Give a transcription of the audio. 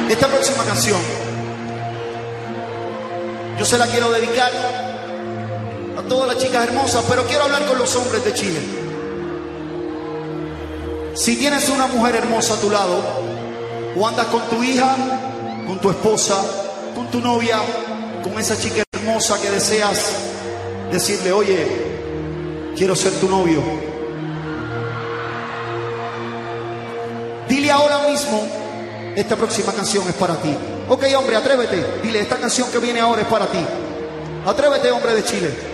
Esta próxima canción yo se la quiero dedicar a todas las chicas hermosas, pero quiero hablar con los hombres de Chile. Si tienes una mujer hermosa a tu lado, o andas con tu hija, con tu esposa, con tu novia, con esa chica hermosa que deseas decirle, oye, quiero ser tu novio, dile ahora mismo, esta próxima canción es para ti. Ok, hombre, atrévete, dile, esta canción que viene ahora es para ti. Atrévete, hombre de Chile.